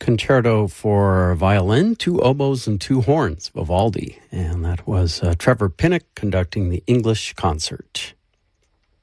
Concerto for Violin, 2 Oboes, and 2 Horns, Vivaldi. And that was Trevor Pinnock conducting the English concert.